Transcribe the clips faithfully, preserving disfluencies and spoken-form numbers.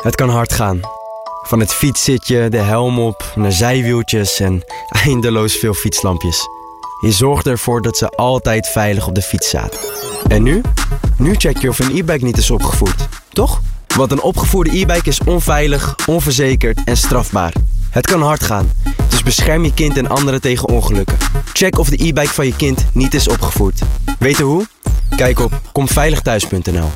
Het kan hard gaan. Van het fietszitje, de helm op, naar zijwieltjes en eindeloos veel fietslampjes. Je zorgt ervoor dat ze altijd veilig op de fiets zaten. En nu? Nu check je of een e-bike niet is opgevoerd, toch? Want een opgevoerde e-bike is onveilig, onverzekerd en strafbaar. Het kan hard gaan, dus bescherm je kind en anderen tegen ongelukken. Check of de e-bike van je kind niet is opgevoerd. Weten hoe? Kijk op kom veilig thuis punt n l.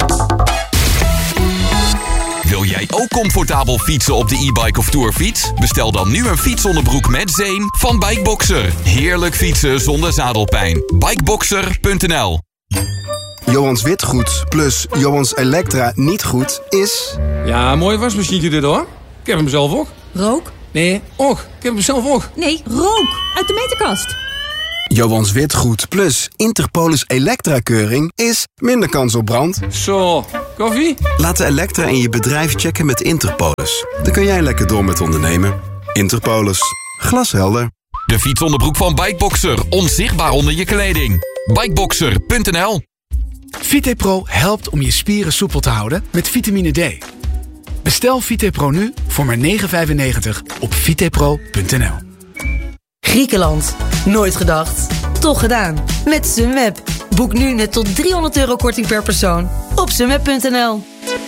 Wil jij ook comfortabel fietsen op de e-bike of tourfiets? Bestel dan nu een fietsonderbroek met zeem van Bikeboxer. Heerlijk fietsen zonder zadelpijn. Bikeboxer punt n l. Johans Witgoed plus Johans Elektra niet goed is... Ja, een mooi wasmachientje dit hoor. Ik heb hem zelf ook. Rook? Nee, och. Ik heb hem zelf ook. Nee, rook. Uit de meterkast. Johans Witgoed plus Interpolis Elektra-keuring is minder kans op brand. Zo, koffie? Laat de Elektra in je bedrijf checken met Interpolis. Dan kun jij lekker door met ondernemen. Interpolis. Glashelder. De fietsonderbroek van Bikeboxer. Onzichtbaar onder je kleding. Bikeboxer punt n l. VitePro helpt om je spieren soepel te houden met vitamine D. Bestel VitePro nu voor maar negen vijfennegentig op vitepro punt n l. Griekenland. Nooit gedacht. Toch gedaan. Met Sunweb. Boek nu net tot driehonderd euro korting per persoon op sunweb punt n l.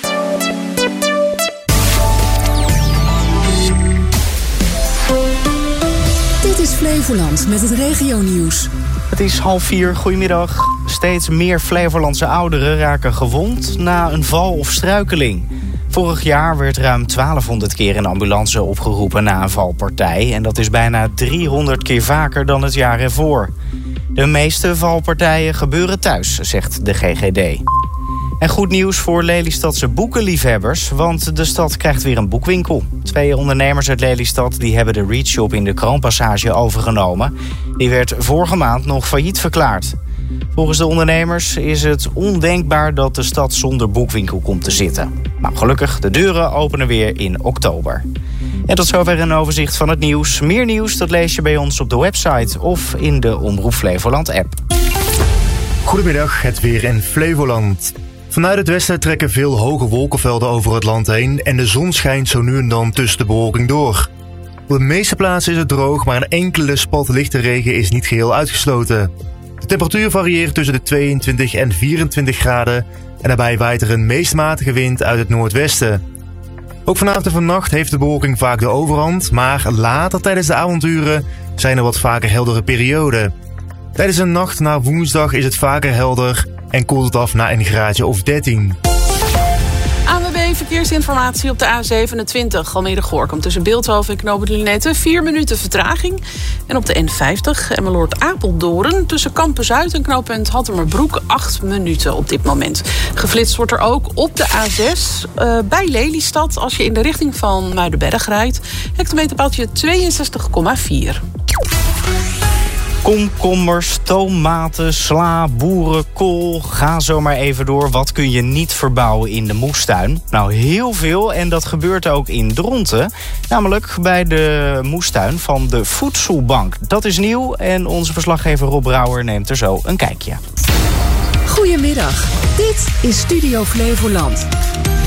Dit is Flevoland met het regionieuws. Het is half vier, goedemiddag. Steeds meer Flevolandse ouderen raken gewond na een val of struikeling. Vorig jaar werd ruim twaalfhonderd keer een ambulance opgeroepen na een valpartij. En dat is bijna driehonderd keer vaker dan het jaar ervoor. De meeste valpartijen gebeuren thuis, zegt de G G D. En goed nieuws voor Lelystadse boekenliefhebbers, want de stad krijgt weer een boekwinkel. Twee ondernemers uit Lelystad die hebben de Readshop in de Kroonpassage overgenomen. Die werd vorige maand nog failliet verklaard. Volgens de ondernemers is het ondenkbaar dat de stad zonder boekwinkel komt te zitten. Nou, gelukkig, de deuren openen weer in oktober. En tot zover een overzicht van het nieuws. Meer nieuws dat lees je bij ons op de website of in de Omroep Flevoland app. Goedemiddag, het weer in Flevoland. Vanuit het westen trekken veel hoge wolkenvelden over het land heen en de zon schijnt zo nu en dan tussen de bewolking door. Op de meeste plaatsen is het droog, maar een enkele spat lichte regen is niet geheel uitgesloten. De temperatuur varieert tussen de tweeëntwintig en vierentwintig graden en daarbij waait er een meest matige wind uit het noordwesten. Ook vanavond en vannacht heeft de bewolking vaak de overhand, maar later tijdens de avonduren zijn er wat vaker heldere perioden. Tijdens een nacht na woensdag is het vaker helder en koelt het af naar een graadje of dertien. A N W B Verkeersinformatie op de A zevenentwintig, Almere-Goorkum tussen Beeldhoven en Knoop het Lunette. Vier minuten vertraging. En op de N vijftig, Emmeloord-Apeldoorn tussen Kampen-Zuid en knooppunt Hattemerbroek. Acht minuten op dit moment. Geflitst wordt er ook op de A zes uh, bij Lelystad als je in de richting van Muidenberg rijdt. Hectometerpaaltje tweeënzestig komma vier. Komkommers, tomaten, sla, boerenkool. Ga zo maar even door. Wat kun je niet verbouwen in de moestuin? Nou, heel veel. En dat gebeurt ook in Dronten. Namelijk bij de moestuin van de Voedselbank. Dat is nieuw en onze verslaggever Rob Brouwer neemt er zo een kijkje. Goedemiddag, dit is Studio Flevoland.